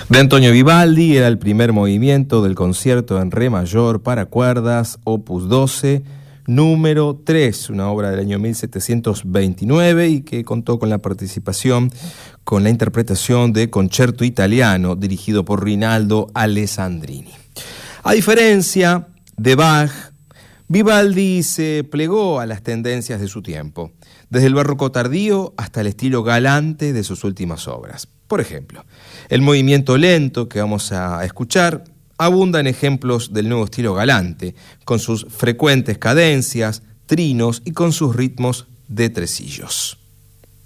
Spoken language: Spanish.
De Antonio Vivaldi era el primer movimiento del concierto en re mayor para cuerdas, opus 12, número 3, una obra del año 1729 y que contó con la participación, con la interpretación de Concerto Italiano, dirigido por Rinaldo Alessandrini. A diferencia de Bach, Vivaldi se plegó a las tendencias de su tiempo, desde el barroco tardío hasta el estilo galante de sus últimas obras. Por ejemplo, el movimiento lento que vamos a escuchar abunda en ejemplos del nuevo estilo galante, con sus frecuentes cadencias, trinos y con sus ritmos de tresillos.